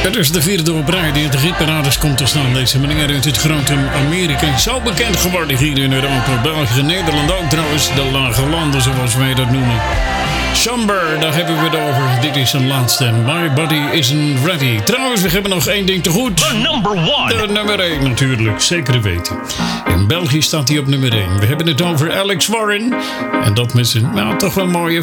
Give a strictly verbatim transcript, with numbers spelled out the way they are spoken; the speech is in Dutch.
Het is de vierde op rij die in de hitparades komt te staan. Deze meneer uit het grote Amerika. Zo bekend geworden hier in Europa, België, Nederland ook trouwens. De lage landen zoals wij dat noemen. Somber, daar hebben we het over. Dit is zijn laatste. My body isn't ready. Trouwens, we hebben nog één ding te goed. The number one. De nummer één natuurlijk, zeker weten. In België staat hij op nummer één. We hebben het over Alex Warren. En dat met zijn, nou, toch wel mooie